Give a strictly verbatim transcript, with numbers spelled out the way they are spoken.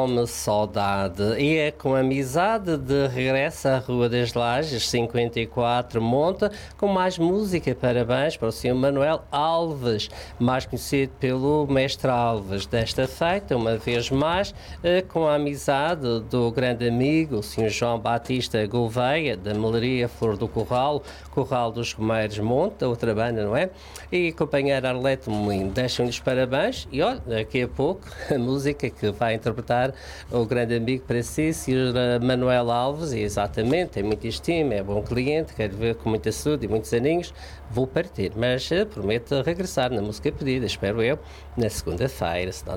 Uma saudade e é com amizade de regresso à Rua das Lajes cinquenta e quatro monta com mais música. Parabéns para o senhor Manuel Alves, mais conhecido pelo Mestre Alves. Desta feita, uma vez mais, com a amizade do grande amigo, o senhor João Batista Gouveia, da Melaria Flor do Corral, Corral dos Romeiros Monta, outra banda, não é? E a companheira Arlete Molinho. Deixam-lhes parabéns e olha, daqui a pouco a música que vai interpretar o grande amigo para si, senhor Manuel Alves, e exatamente, tem muita estima, é bom cliente, quero ver com muita saúde e muitos aninhos, vou partir, mas prometo regressar na música pedida, espero eu, na segunda-feira, senão